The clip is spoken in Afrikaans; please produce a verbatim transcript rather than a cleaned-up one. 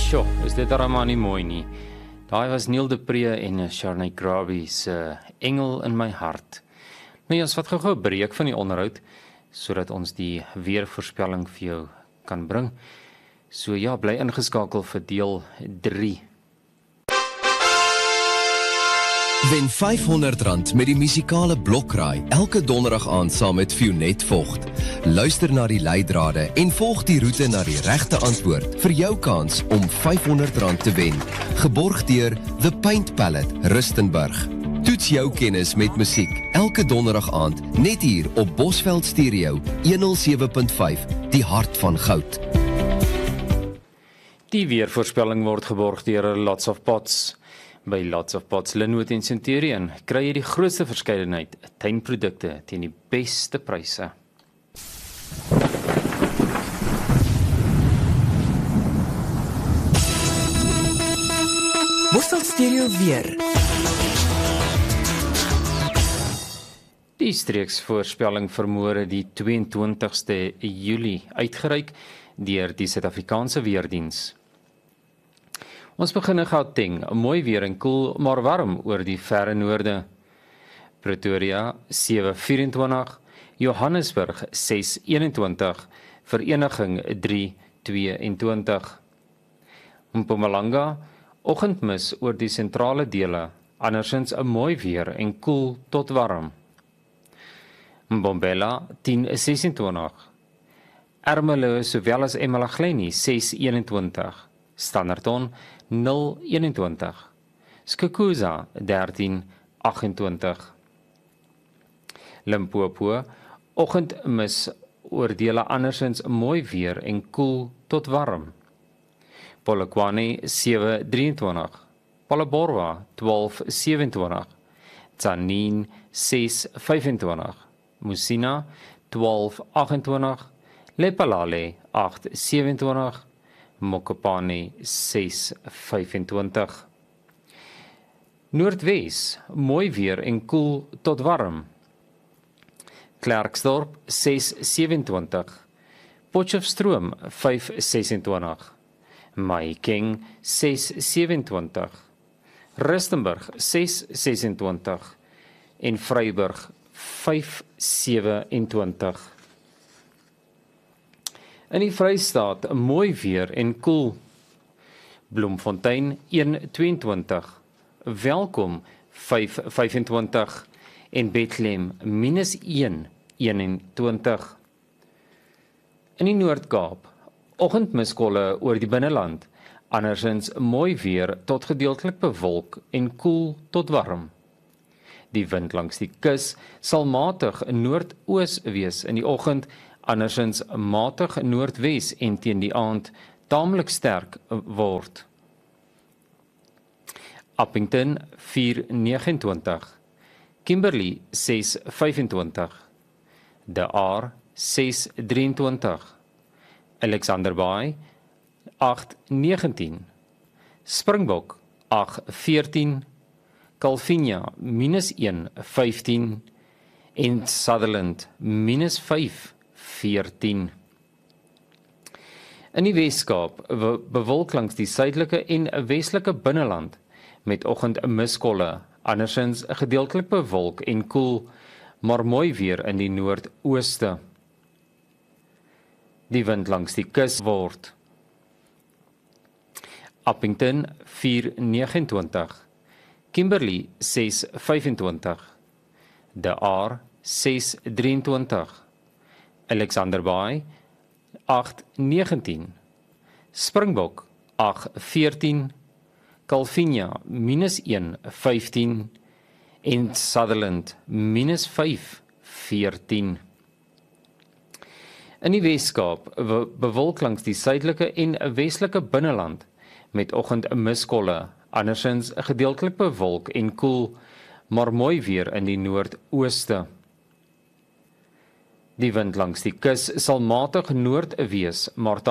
Sjoe, is dit darem nie mooi nie. Daai was Neil de Pre en Sharnay Graby se Engel in my hart. Nou ja, ons wat gou-gou 'n breek van die onderhoud, sodat ons die weervoorspelling vir jou kan bring. So ja, bly ingeskakel vir deel drie. Wen vyfhonderd rand met die musikale blokraai elke donderdag aand saam met Fionet Vogt. Luister na die leidrade en volg die roete na die regte antwoord vir jou kans om vyfhonderd rand te wen. Geborg deur The Paint Palette, Rustenburg. Toets jou kennis met musiek elke donderdag aand net hier op Bosveld Stereo honderd sewe punt vyf, die hart van goud. Die weervoorspelling word geborg deur Lots of Pots. By Lots of Pots, Linwood en Centurion kry jy die grootste verskeidenheid tuinprodukte teen die beste pryse. Bosveld Stereo weer. Die streeksvoorspelling vir môre die twee-en-twintigste Julie uitgereik deur die Suid-Afrikaanse Weerdiens. Ons begin in Gauteng, mooi weer en koel, maar warm oor die verre noorde. Pretoria sewe vyf-en-twintig, Johannesburg ses een-en-twintig, Vereniging drie twee-en-twintig. Mpumalanga, oggendmis oor die sentrale dele, andersins 'n mooi weer en koel tot warm. Mbombela tien ses-en-twintig, Ermelo sowel as eMalahleni ses een-en-twintig, Standerton nul een-en-twintig, Skukuza dertien agt-en-twintig. Limpopo, oggendmis oor dele andersins mooi weer en koel tot warm. Polokwane sewe drie-en-twintig, Phalaborwa twaalf sewe-en-twintig, Tzaneen ses vyf-en-twintig, Musina twaalf agt-en-twintig, Lephalale agt sewe-en-twintig, Mokopane ses vyf-en-twintig. Noordwes, mooi weer en koel tot warm. Klerksdorp ses sewe-en-twintig, Potchefstroom vyf ses-en-twintig, Mahikeng ses sewe-en-twintig, Rustenburg ses ses-en-twintig en Vryburg vyf sewe-en-twintig. In die Vrystaat, mooi weer en koel. Bloemfontein een twee-en-twintig, Welkom vyf vyf-en-twintig en Bethlehem minus een een-en-twintig. In die Noord-Kaap, oggendmiskolle oor die binneland, andersins mooi weer tot gedeeltelik bewolk en koel tot warm. Die wind langs die kus sal matig noordoos wees in die oggend, andersins matig noordwes en teen die aand taamlik sterk word. Appington vier nege-en-twintig, Kimberley ses vyf-en-twintig, De Aar ses drie-en-twintig, Alexander Bay agt negentien, Springbok agt veertien, Calvinia minus een vyftien en Sutherland minus vyf veertien. In die Weskaap bewolk langs die suidelike en westelike binneland met oggendmiskolle, andersins gedeeltelik bewolk en koel, maar mooi weer in die noordooste. Die wind langs die kus word. Appington vier nege-en-twintig, Kimberley ses vyf-en-twintig, De Aar ses drie-en-twintig, Alexander Bay agt negentien, Springbok agt veertien, Calvinia minus een vyftien en Sutherland minus vyf veertien. In die Weskaap bewolk langs die suidelike en westelike binneland met oggendmiskolle, andersins gedeeltelik bewolk en koel, maar mooi weer in die noordooste. Die wind langs die kus sal matig noord wees, maar